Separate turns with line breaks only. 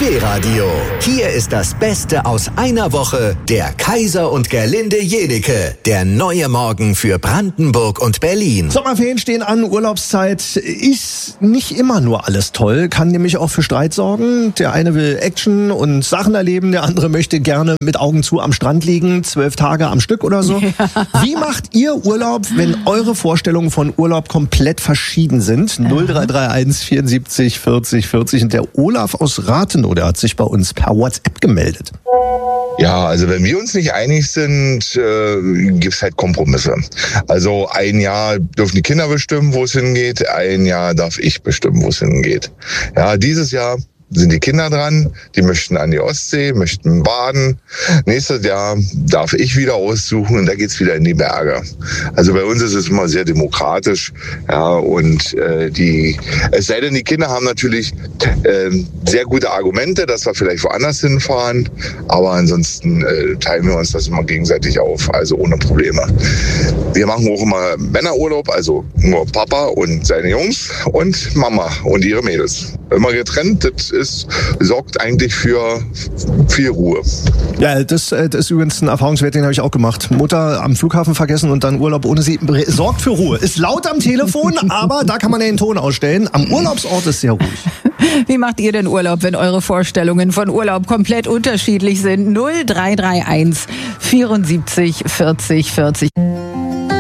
BB-Radio. Hier ist das Beste aus einer Woche. Der Kaiser und Gerlinde Jenecke. Der neue Morgen für Brandenburg und Berlin.
Sommerferien stehen an, Urlaubszeit. Ist nicht immer nur alles toll. Kann nämlich auch für Streit sorgen. Der eine will Action und Sachen erleben. Der andere möchte gerne mit Augen zu am Strand liegen. 12 Tage am Stück oder so. Ja. Wie macht ihr Urlaub, wenn eure Vorstellungen von Urlaub komplett verschieden sind? 0331 74 40 40. Und der Olaf aus Rathenow, der hat sich bei uns per WhatsApp gemeldet.
Ja, also wenn wir uns nicht einig sind, gibt's halt Kompromisse. Also ein Jahr dürfen die Kinder bestimmen, wo es hingeht. Ein Jahr darf ich bestimmen, wo es hingeht. Ja, dieses Jahr sind die Kinder dran, die möchten an die Ostsee, möchten baden. Nächstes Jahr darf ich wieder aussuchen und da geht's wieder in die Berge. Also bei uns ist es immer sehr demokratisch, ja, und es sei denn, die Kinder haben natürlich sehr gute Argumente, dass wir vielleicht woanders hinfahren, aber ansonsten teilen wir uns das immer gegenseitig auf, also ohne Probleme. Wir machen auch immer Männerurlaub, also nur Papa und seine Jungs und Mama und ihre Mädels. Immer getrennt, sorgt eigentlich für viel Ruhe.
Ja, das ist übrigens ein Erfahrungswert, den habe ich auch gemacht. Mutter am Flughafen vergessen und dann Urlaub ohne sie. Sorgt für Ruhe. Ist laut am Telefon, aber da kann man ja den Ton ausstellen. Am Urlaubsort ist sehr ruhig.
Wie macht ihr denn Urlaub, wenn eure Vorstellungen von Urlaub komplett unterschiedlich sind? 0331 74 40 40.